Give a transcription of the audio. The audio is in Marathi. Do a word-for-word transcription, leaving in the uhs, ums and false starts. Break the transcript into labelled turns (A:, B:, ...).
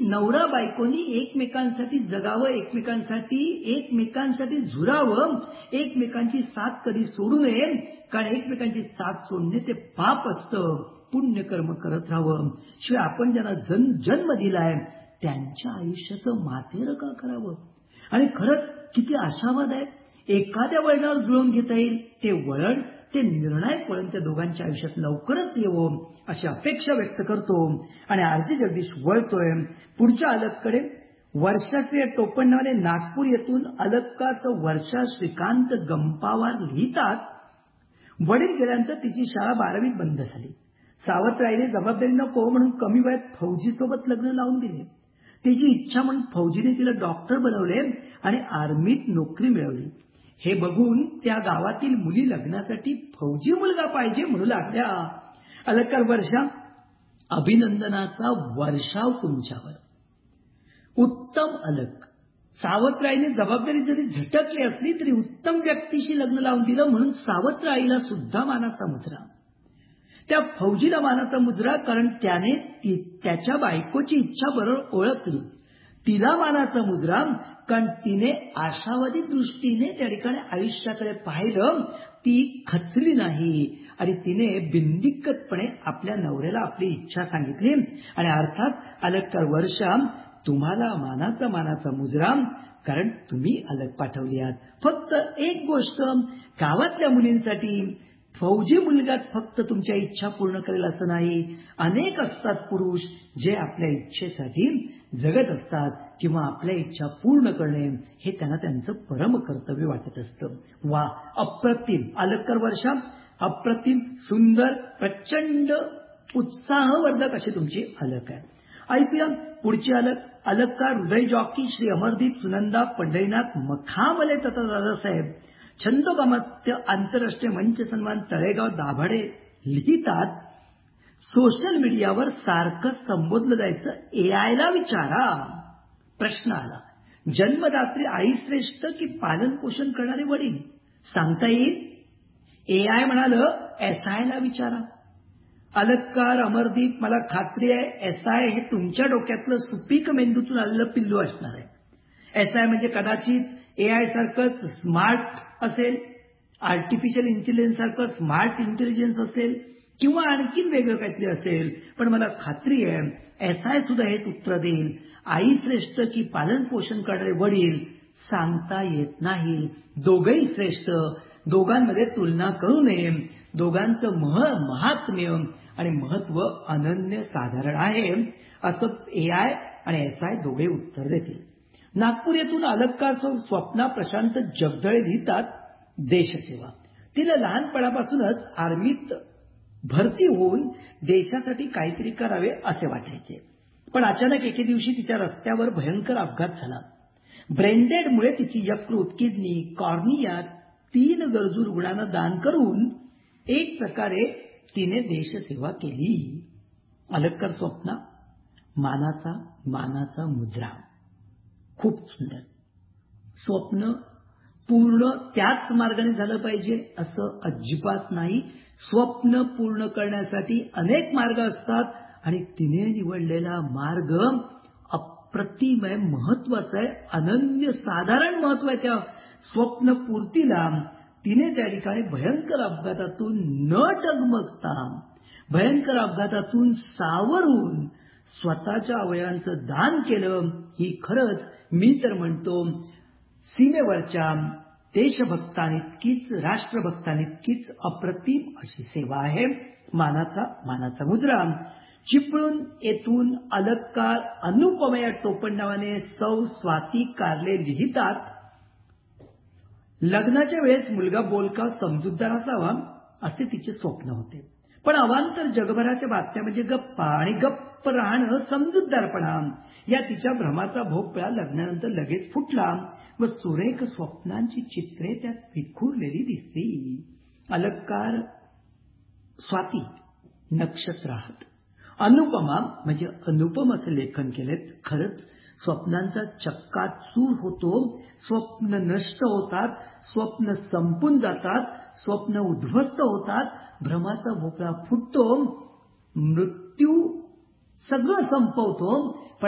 A: नवरा बायकोनी एकमेकांसाठी जगावं, एकमेकांसाठी एकमेकांसाठी झुरावं, एकमेकांची साथ कधी सोडू नये, कारण एकमेकांची साथ सोडणे ते पाप असतं. पुण्यकर्म करत राहावं. शिवाय आपण ज्यांना जन जन्म दिलाय त्यांच्या आयुष्याचं मातेरं का करावं. आणि खरंच किती आशावाद आहे. एखाद्या वळणावर जुळवून घेता येईल ते वळण, ते निर्णायक वळण त्या दोघांच्या आयुष्यात लवकरच येवो अशी अपेक्षा व्यक्त करतो. आणि आरजी जगदीश वळतोय पुढच्या अलककडे. वर्षाश्री टोपणनावाने नागपूर येथून अलकाचं वर्षा श्रीकांत गंपावार लिहितात. वडील गेल्यानंतर तिची शाळा बारावीत बंद झाली. सावत्राईने जबाबदारी नको म्हणून कमी वयात फौजीसोबत लग्न लावून दिले. तिची इच्छा म्हणून फौजीने तिला डॉक्टर बनवले आणि आर्मीत नोकरी मिळवली. हे बघून त्या गावातील मुली लग्नासाठी फौजी मुलगा पाहिजे म्हणू लागल्या. अलकार वर्षा, अभिनंदनाचा वर्षाव तुमच्यावर. उत्तम अलक. सावत्राईने जबाबदारी जरी झटकली असली तरी उत्तम व्यक्तीशी लग्न लावून दिलं म्हणून सावत्राईला सुद्धा मानाचा मुजरा. त्या फौजीला मानाचा मुजरा कारण त्याने त्याच्या बायकोची इच्छा बरोबर ओळखली. तिला मानाचा मुजरा कारण तिने आशावादी दृष्टीने त्या ठिकाणी आयुष्याकडे पाहिलं. ती खचली नाही आणि तिने बिनदिक्कतपणे आपल्या नवऱ्याला आपली इच्छा सांगितली. आणि अर्थात अलकार वर्षा, तुम्हाला मानाचा मानाचा मुजरा कारण तुम्ही अलक पाठवली आहात. फक्त एक गोष्ट, गावातल्या मुलींसाठी फौजी मुलगाच फक्त तुमच्या इच्छा पूर्ण करेल असं नाही. अनेक असतात पुरुष जे आपल्या इच्छेसाठी जगत असतात किंवा आपल्या इच्छा पूर्ण करणे हे त्यांना त्यांचं परम कर्तव्य वाटत असतं. वा, अप्रतिम अलकर वर्षा, अप्रतिम, सुंदर, प्रचंड उत्साहवर्धक अशी तुमची अलक आहे. ऐकूया पुढची अलक. अलकार हृदय जॉकी श्री अमरदीप सुनंदा पंढरीनाथ मखामले तथा दादासाहेब, छंदोगमत्य आंतरराष्ट्रीय मंच सन्मान तळेगाव दाभाडे लिहितात. सोशल मीडियावर सारखं संबोधलं जायचं एआयला विचारा. प्रश्न आला, जन्मदात्री आई श्रेष्ठ की पालन पोषण करणारे वडील? सांगता येईल? एआय म्हणालं एसआयला विचारा. अलकार अमरदीप, मला खात्री आहे एसआय हे तुमच्या डोक्यातलं सुपीक मेंदूतून आलेलं पिल्लू असणार आहे. एसआय म्हणजे कदाचित एआय सारखंच स्मार्ट असेल, आर्टिफिशियल इंटेलिजन्स सारखं स्मार्ट इंटेलिजन्स असेल किंवा आणखीन वेगळं काहीतरी असेल. पण मला खात्री आहे एसआय सुद्धा हेच उत्तर देईल. आई श्रेष्ठ की पालन पोषण करणारे वडील? सांगता येत नाही. दोघंही श्रेष्ठ, दोघांमध्ये तुलना करू नये. दोघांचं मह महात्म्य आणि महत्व अनन्य साधारण आहे असं एआय आणि एसआय दोघे उत्तर देतील. नागपूर येथून अलकाचं स्वप्ना प्रशांत जगदळे लिहितात. देशसेवा. तिला लहानपणापासूनच आर्मीत भरती होऊन देशासाठी काहीतरी करावे असे वाटायचे. पण अचानक एके दिवशी तिच्या रस्त्यावर भयंकर अपघात झाला. ब्रेनडेडमुळे तिची यकृत, किडनी, कॉर्निया तीन गरजू रुग्णांना दान करून एक प्रकारे तिने देशसेवा केली. अलकर स्वप्ना, मानाचा मानाचा मुजरा. खूप सुंदर. स्वप्न पूर्ण त्याच मार्गाने झालं पाहिजे असं अजिबात नाही. स्वप्न पूर्ण करण्यासाठी अनेक मार्ग असतात आणि तिने निवडलेला मार्ग अप्रतिम आहे, महत्वाचा आहे, अनन्य साधारण महत्व आहे त्या स्वप्न पूर्तीला. तिने त्या ठिकाणी भयंकर अपघातातून न डगमगता, भयंकर अपघातातून सावरून स्वतःच्या अवयवांचं दान केलं. ही खरंच मी तर म्हणतो सीमेवरच्या देशभक्तांइतकीच, राष्ट्रभक्तांइतकीच अप्रतिम अशी सेवा आहे. मानाचा मानाचा मुजरा. चिपळूण येथून अलकार अनुपमया टोपण नावाने सौ स्वाती कारले लिहितात. लग्नाच्या वेळेस मुलगा बोलका समजूतदार असावा असे तिचे स्वप्न होते. पण अवांतर जगभराच्या बातम्या म्हणजे गप्पा आणि गप्प राहणं समजूतदारपणा या तिच्या भ्रमाचा भोपळा लग्नानंतर लगेच फुटला व सुरेख स्वप्नांची चित्रे त्यात विखुरलेली दिसली. अलकार स्वाती नक्षत्रात, अनुपमा म्हणजे अनुपम असे लेखन केलेत. खरंच स्वप्नांचा चक्काचूर होतो. स्वप्न नष्ट होतात, स्वप्न संपून जातात, स्वप्न उद्ध्वस्त होतात, भ्रमाचा भोपळा फुटतो, मृत्यू सगळं संपवतो